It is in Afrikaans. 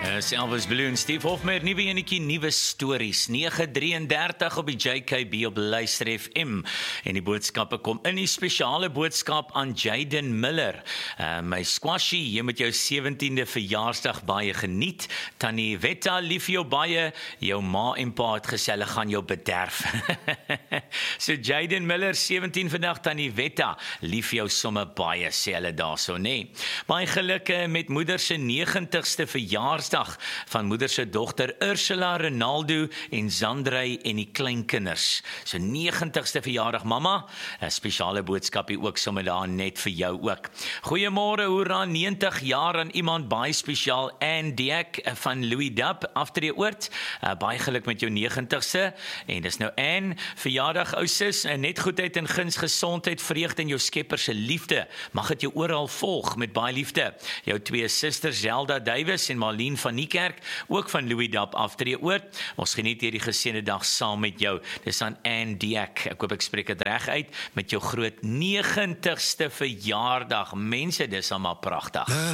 Elvis Blue en Steve Hofmeyer, nuwe enetjie, nuwe stories, 9:33 op die JKB op Luister FM, en die boodskappe kom in die spesiale boodskap aan Jaden Miller. My squashy, jy met jou 17de verjaarsdag baie geniet, Tannie Wetta, lief jou baie, jou ma en pa het gesê, hulle gaan jou bederf. So Jaden Miller, 17 vandag, Tannie Wetta, lief jou somme baie, sê hulle daar so, nee. Baie geluk met moeder se 90ste verjaarsdag van moeder se dogter Ursula, Ronaldo en Zandrey en die kleinkinders. So 90ste verjaardag mamma, 'n spesiale boodskap hier ook sommer daar net vir jou ook. Goeiemôre, hoera, 90 jaar aan iemand baie spesiaal, Anne Diak van Louis Dub, Aftreeoord. Baie geluk met jou 90ste, en dis nou Anne, verjaardag ou sis, net goedheid en guns, gesondheid, vreugde en jou Skepper se liefde. Mag dit jou oral volg met baie liefde. Jou twee susters Zelda Davies en Marlene van Niekerk, ook van Louis Dub Aftreeoord. Ons geniet hierdie geseënde dag saam met jou. Dis aan Anne Diak. Ek hoop ek spreek dit reg uit met jou groot 90ste verjaardag. Mense, dis almal pragtig.